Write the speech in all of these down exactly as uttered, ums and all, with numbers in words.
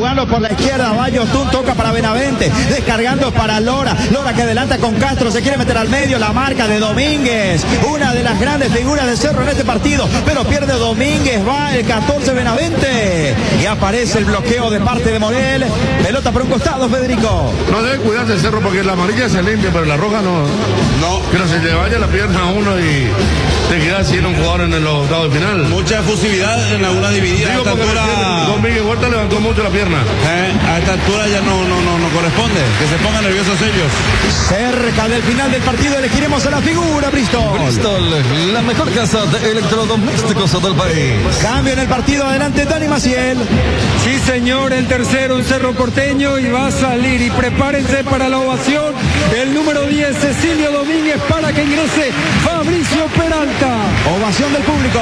jugando por la izquierda, va Yotun, toca para Benavente, descargando para Lora, Lora que adelanta con Castro, se quiere meter al medio, la marca de Domínguez, una de las grandes figuras de Cerro en este partido, pero pierde Domínguez, va el catorce Benavente, y aparece el bloqueo de parte de Morel, pelota por un costado, Federico. No debe cuidarse el Cerro porque la amarilla se limpia, pero la roja no. No. Pero se le vaya la pierna a uno y te queda sin un jugador en los octavos de final. Mucha efusividad en alguna dividida. Digo, a esta altura Domínguez Huerta levantó mucho la pierna. Eh, a esta altura ya no, no, no, no corresponde. Que se pongan nerviosos ellos. Cerca del final del partido elegiremos a la figura, Bristol. Bristol, la mejor casa de electrodomésticos del país. Cambio en el partido, adelante Dani Maciel. Sí, señor, el tercero, un Cerro Porteño, y va a salir. Y prepárense para la ovación. El número diez, Cecilio Domínguez, para que ingrese Fabricio Peralta. Ovación del público.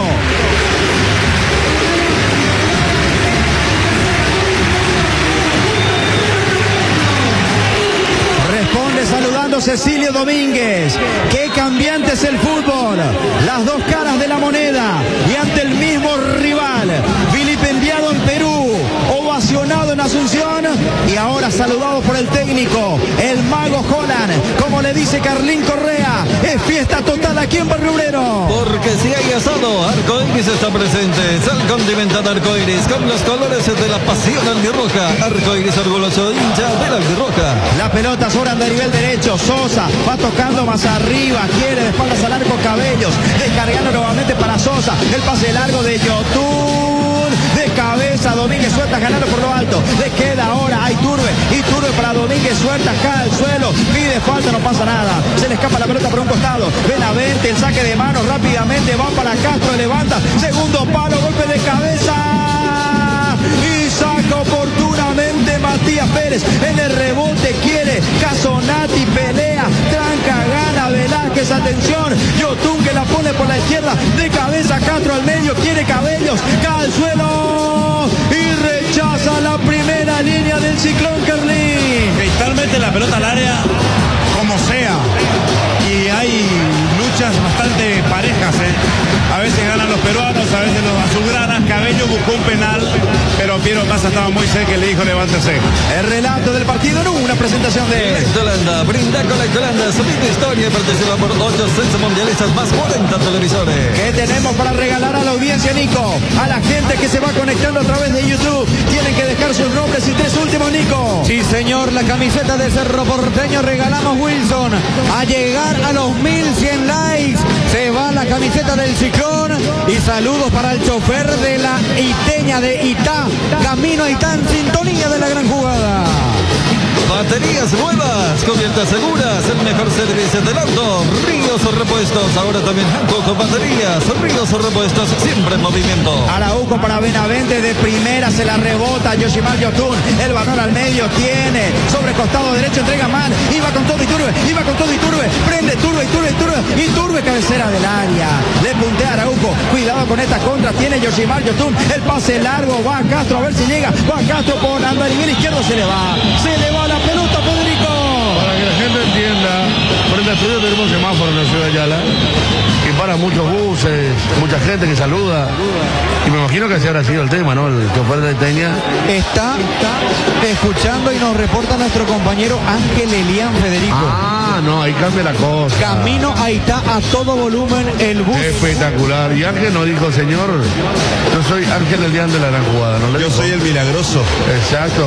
Responde saludando Cecilio Domínguez. Qué cambiante es el fútbol. Las dos caras de la moneda. Y ante el mismo rival. Vilipendiado en Perú. Ovacionado en Asunción. Y ahora saludado por el técnico. El mago Holland. Como le dice Carlín Correa. Es fiesta total aquí en Barrio Obrero. Porque si hay asado, Arcoiris está presente. Sal condimentada Arcoiris con los colores de la pasión albirroja. Arcoiris orgulloso hincha de la albirroja. La pelota sobra de nivel derecho. Sosa va tocando más arriba. Quiere de espaldas al arco Cabellos. Descargando nuevamente para Sosa. El pase largo de Yotun. De cabeza Domínguez suelta ganando por lo alto. Le queda ahora a Iturbe. Iturbe para Domínguez suelta. Cae al suelo. Pide falta, no pasa nada. Se le escapa la pelota por un costado. Benavente, el saque de manos rápidamente. Va para Castro, levanta. Segundo palo, golpe de cabeza. Y saca oportunamente Matías Pérez. En el rebote quiere Casonati, pelea, tranca, gana Velázquez, atención. Yotun que la pone por la izquierda. De cabeza Castro al medio, quiere Cabellos. Cae al suelo. Y rechaza la primera línea del Ciclón Carlín. Cristalmente la pelota al área, como sea. Y hay luchas bastante parejas, ¿eh? A veces ganan los peruanos, a veces los azulgranas. Cabello buscó un penal, pero Piero Massa estaba muy cerca y le dijo levántese. El relato del partido en una presentación de Electrolanda, brinda con Electrolanda, su linda historia y participa por ocho censos mundialistas más cuarenta televisores. ¿Qué tenemos para regalar a la audiencia, Nico? A la gente que se va conectando a través de YouTube. Tienen que dejar sus nombres y tres últimos, Nico. Sí, señor, la camiseta de Cerro Porteño regalamos, Wilson. A llegar a los mil cien likes, se va la camiseta del Ciclón. Y saludos para el chofer de la Iteña de Itá. Camino a Itá en sintonía de la gran jugada. Baterías nuevas, cubiertas seguras, el mejor servicio del auto. Ríos Repuestos, ahora también junto con baterías. Ríos Repuestos, siempre en movimiento. Araujo para Benavente, de primera se la rebota Yoshimar Yotun. El balón al medio tiene, sobre costado derecho entrega Man. Iba con todo Iturbe, iba con todo Iturbe. Prende Iturbe, Iturbe, Iturbe. Iturbe, cabecera del área. Le puntea a Araujo. Cuidado con esta contra, tiene Yoshimar Yotun. El pase largo, va a Castro a ver si llega. Va a Castro por andarivel izquierdo, se le va. Se le va la pelota, Federico. Para que la gente entienda, frente al estudio tenemos semáforo en la ciudad de Ayala y para muchos buses, mucha gente que saluda. Y me imagino que así habrá sido el tema, ¿no? El chofer de Iteña Está, está escuchando y nos reporta nuestro compañero Ángel Elian Federico. Ah, no, ahí cambia la cosa. Camino a Itá a todo volumen el bus. Espectacular. Y Ángel nos dijo, señor, yo soy Ángel Elian de la gran jugada, ¿no? Yo soy el milagroso. Exacto.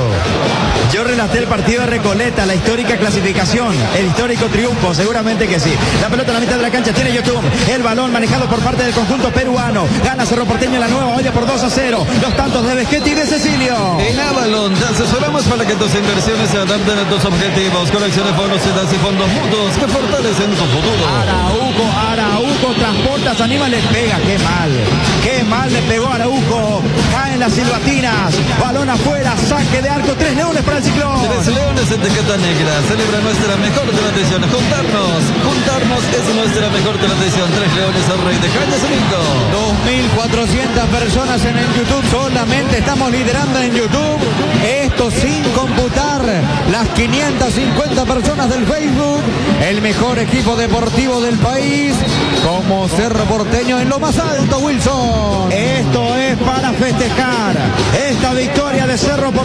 Yo relaté el partido de Recoleta, la histórica clasificación, el histórico triunfo, seguramente que sí. La pelota en la mitad de la cancha tiene Yotun. El balón manejado por parte del conjunto peruano. Gana Cerro Porteño en la nueva olla por dos a cero. Los tantos de Vesquetti y de Cecilio. En Avalon te asesoramos para que tus inversiones se adapten a tus objetivos. Colecciones, bonos, sedas y fondos mutuos que fortalecen tu futuro. Araujo, Araujo, transporta, se anima, le pega. Qué mal, qué mal le pegó Araujo. Caen las silbatinas. Balón afuera, saque de arco. Tres leones para el Ciclón. Tres leones, etiqueta negra. Celebra nuestra mejor tradición. Juntarnos, juntarnos es nuestra mejor tradición. Tres leones al rey de Cañas Domingo. dos mil cuatrocientas personas en el YouTube. Solamente estamos liderando en YouTube. Esto sin computar las quinientas cincuenta personas del Facebook. El mejor equipo deportivo del país. Como Cerro Porteño en lo más alto, Wilson. Esto es para festejar esta victoria de Cerro Porteño.